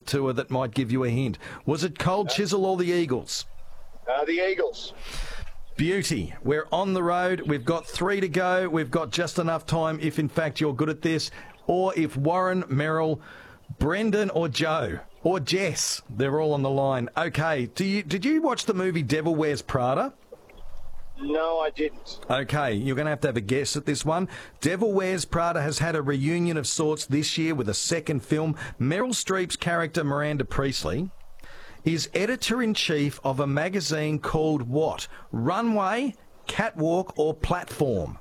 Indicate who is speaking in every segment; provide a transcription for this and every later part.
Speaker 1: to her that might give you a hint. Was it Cold Chisel or the Eagles?
Speaker 2: The Eagles.
Speaker 1: Beauty. We're on the road. We've got 3 to go. We've got just enough time if, in fact, you're good at this, or if Warren, Merrill, Brendan or Joe or Jess, they're all on the line. Okay, did you watch the movie Devil Wears Prada?
Speaker 2: No, I didn't.
Speaker 1: Okay, you're going to have a guess at this one. Devil Wears Prada has had a reunion of sorts this year with a second film. Meryl Streep's character, Miranda Priestley, is editor-in-chief of a magazine called what? Runway, Catwalk or Platform?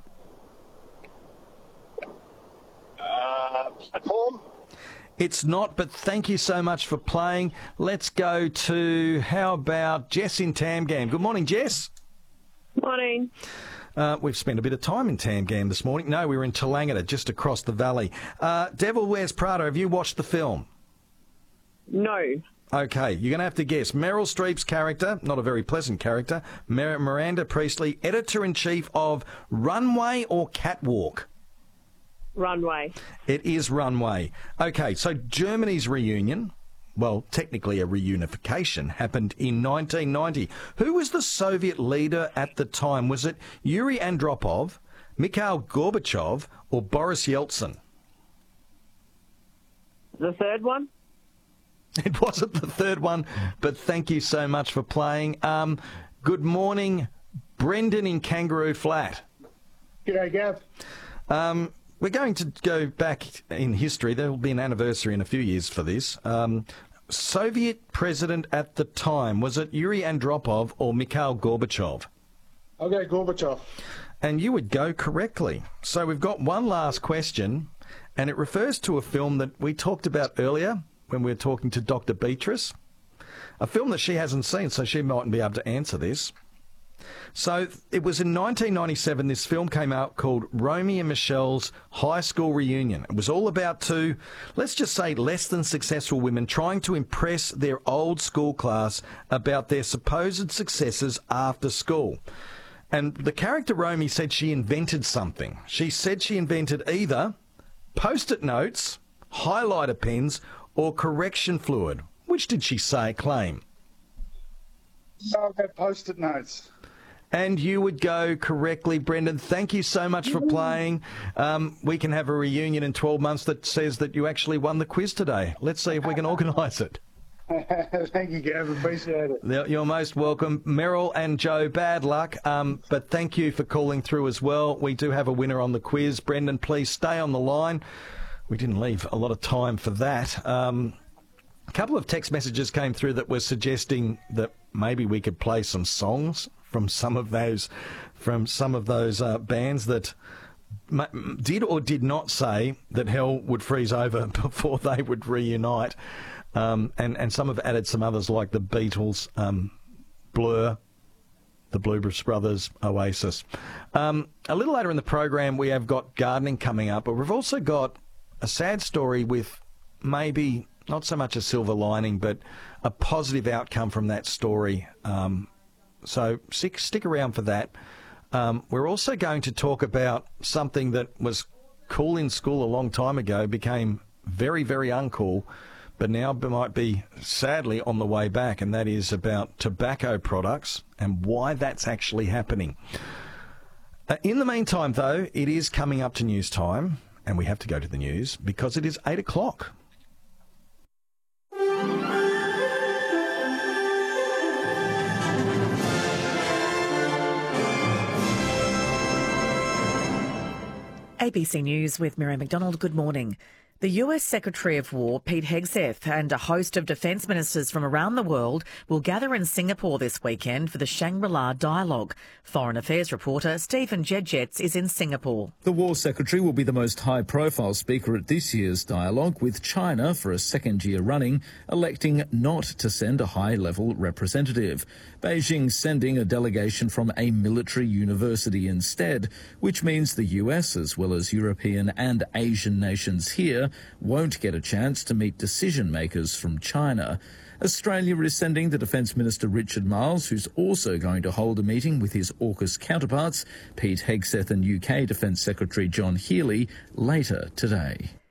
Speaker 2: Platform?
Speaker 1: It's not, but thank you so much for playing. Let's go to, how about Jess in Tamgam? Good morning, Jess.
Speaker 3: Morning.
Speaker 1: We've spent a bit of time in Tamgam this morning. No, we were in Tallangata, just across the valley. Devil Wears Prada, have you watched the film?
Speaker 3: No.
Speaker 1: Okay, you're going to have to guess. Meryl Streep's character, not a very pleasant character, Miranda Priestley, editor-in-chief of Runway or Catwalk?
Speaker 3: Runway.
Speaker 1: It is Runway. Okay, so Germany's reunion, well, technically a reunification, happened in 1990. Who was the Soviet leader at the time? Was it Yuri Andropov, Mikhail Gorbachev, or Boris Yeltsin?
Speaker 3: The third one?
Speaker 1: It wasn't the third one, but thank you so much for playing. Good morning, Brendan in Kangaroo Flat.
Speaker 2: G'day, Gav.
Speaker 1: We're going to go back in history. There will be an anniversary in a few years for this. Soviet president at the time, was it Yuri Andropov or Mikhail Gorbachev?
Speaker 2: I'll go Gorbachev.
Speaker 1: And you would go correctly. So we've got one last question, and it refers to a film that we talked about earlier when we were talking to Dr. Beatrice. A film that she hasn't seen, so she mightn't be able to answer this. So it was in 1997 this film came out called Romy and Michelle's High School Reunion. It was all about two, let's just say, less than successful women trying to impress their old school class about their supposed successes after school. And the character Romy said she invented something. She said she invented either Post-it notes, highlighter pens, or correction fluid. Which did she claim?
Speaker 2: I'll go Post-it notes.
Speaker 1: And you would go correctly, Brendan. Thank you so much for playing. We can have a reunion in 12 months that says that you actually won the quiz today. Let's see if we can organise it.
Speaker 2: Thank you, Gav. Appreciate it.
Speaker 1: You're most welcome. Meryl and Joe, bad luck, but thank you for calling through as well. We do have a winner on the quiz. Brendan, please stay on the line. We didn't leave a lot of time for that. A couple of text messages came through that were suggesting that maybe we could play some songs from some of those bands that did or did not say that hell would freeze over before they would reunite. And some have added some others like the Beatles, Blur, the Blues Brothers, Oasis. A little later in the program, we have got gardening coming up, but we've also got a sad story with maybe not so much a silver lining, but a positive outcome from that story. So stick around for that. We're also going to talk about something that was cool in school a long time ago, became very, very uncool, but now might be sadly on the way back, and that is about tobacco products and why that's actually happening. In the meantime, though, it is coming up to news time, and we have to go to the news because it is 8 o'clock.
Speaker 4: ABC News with Miriam McDonald. Good morning. The US Secretary of War, Pete Hegseth, and a host of defence ministers from around the world will gather in Singapore this weekend for the Shangri-La Dialogue. Foreign Affairs reporter Stephen Jedgetts is in Singapore.
Speaker 5: The War Secretary will be the most high-profile speaker at this year's dialogue, with China, for a second year running, electing not to send a high-level representative. Beijing sending a delegation from a military university instead, which means the US, as well as European and Asian nations here, won't get a chance to meet decision-makers from China. Australia is sending the Defence Minister Richard Marles, who's also going to hold a meeting with his AUKUS counterparts, Pete Hegseth and UK Defence Secretary John Healey, later today.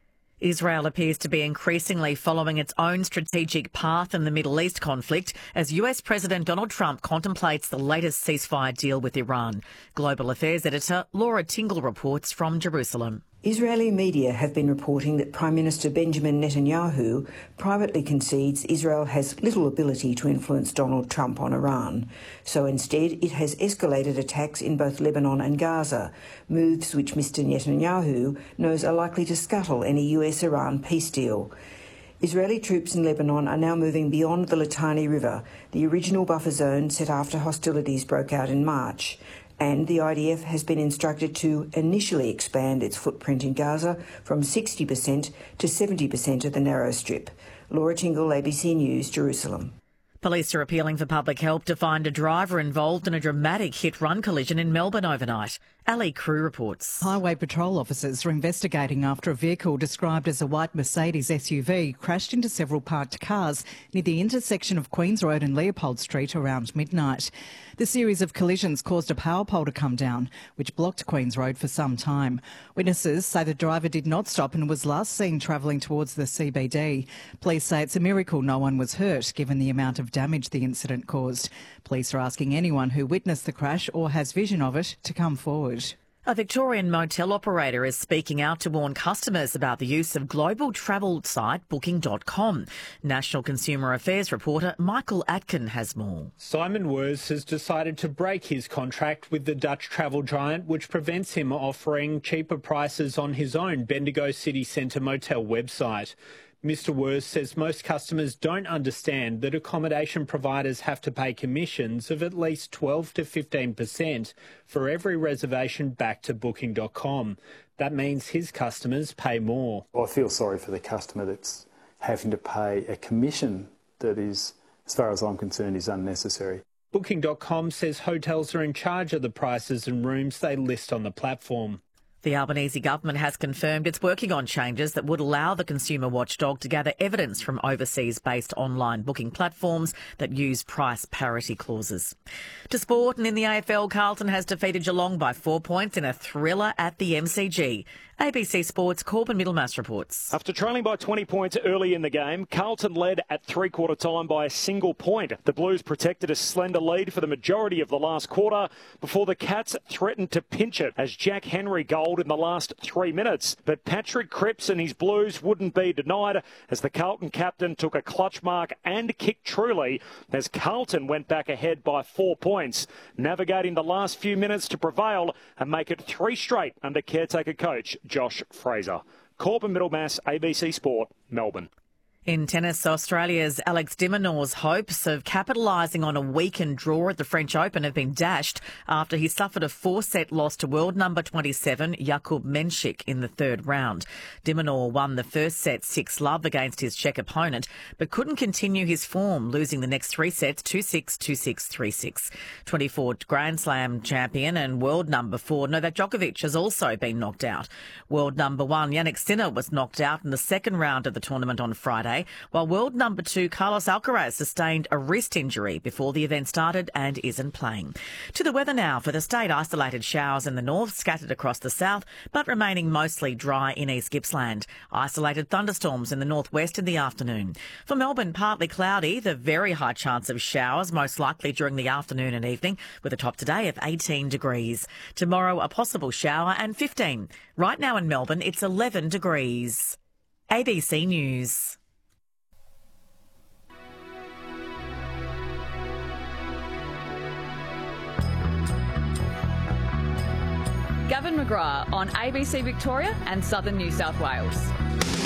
Speaker 4: Israel appears to be increasingly following its own strategic path in the Middle East conflict as US President Donald Trump contemplates the latest ceasefire deal with Iran. Global Affairs editor Laura Tingle reports from Jerusalem.
Speaker 6: Israeli media have been reporting that Prime Minister Benjamin Netanyahu privately concedes Israel has little ability to influence Donald Trump on Iran. So instead, it has escalated attacks in both Lebanon and Gaza, moves which Mr Netanyahu knows are likely to scuttle any US-Iran peace deal. Israeli troops in Lebanon are now moving beyond the Litani River, the original buffer zone set after hostilities broke out in March. And the IDF has been instructed to initially expand its footprint in Gaza from 60% to 70% of the narrow strip. Laura Tingle, ABC News, Jerusalem.
Speaker 4: Police are appealing for public help to find a driver involved in a dramatic hit-run collision in Melbourne overnight. Ali Crew reports.
Speaker 7: Highway patrol officers are investigating after a vehicle described as a white Mercedes SUV crashed into several parked cars near the intersection of Queens Road and Leopold Street around midnight. The series of collisions caused a power pole to come down, which blocked Queens Road for some time. Witnesses say the driver did not stop and was last seen travelling towards the CBD. Police say it's a miracle no one was hurt, given the amount of damage the incident caused. Police are asking anyone who witnessed the crash or has vision of it to come forward.
Speaker 4: A Victorian motel operator is speaking out to warn customers about the use of global travel site Booking.com. National Consumer Affairs reporter Michael Atkin has more.
Speaker 8: Simon Wurz has decided to break his contract with the Dutch travel giant, which prevents him offering cheaper prices on his own Bendigo City Centre motel website. Mr Wurz says most customers don't understand that accommodation providers have to pay commissions of at least 12 to 15% for every reservation back to Booking.com. That means his customers pay more.
Speaker 9: I feel sorry for the customer that's having to pay a commission that is, as far as I'm concerned, is unnecessary.
Speaker 8: Booking.com says hotels are in charge of the prices and rooms they list on the platform.
Speaker 4: The Albanese government has confirmed it's working on changes that would allow the consumer watchdog to gather evidence from overseas-based online booking platforms that use price parity clauses. To sport, and in the AFL, Carlton has defeated Geelong by 4 points in a thriller at the MCG. ABC Sports' Corbin Middlemass reports.
Speaker 10: After trailing by 20 points early in the game, Carlton led at three-quarter time by a single point. The Blues protected a slender lead for the majority of the last quarter before the Cats threatened to pinch it as Jack Henry goaled in the last 3 minutes. But Patrick Cripps and his Blues wouldn't be denied as the Carlton captain took a clutch mark and kicked truly as Carlton went back ahead by 4 points, navigating the last few minutes to prevail and make it 3 straight under caretaker coach Josh Fraser. Corbin Middlemass, ABC Sport, Melbourne.
Speaker 4: In tennis, Australia's Alex de Minaur's hopes of capitalising on a weakened draw at the French Open have been dashed after he suffered a 4-set loss to world number 27 Jakub Menchik in the third round. De Minaur won the first set 6-love against his Czech opponent, but couldn't continue his form, losing the next 3 sets 2-6, 2-6, 3-6. 24 Grand Slam champion and world number 4 Novak Djokovic has also been knocked out. World number 1 Jannik Sinner was knocked out in the second round of the tournament on Friday, while world number 2 Carlos Alcaraz sustained a wrist injury before the event started and isn't playing. To the weather now for the state. Isolated showers in the north, scattered across the south, but remaining mostly dry in East Gippsland. Isolated thunderstorms in the northwest in the afternoon. For Melbourne, partly cloudy, the very high chance of showers, most likely during the afternoon and evening, with a top today of 18 degrees. Tomorrow, a possible shower and 15. Right now in Melbourne, it's 11 degrees. ABC News.
Speaker 11: Gavin McGrath on ABC Victoria and Southern New South Wales.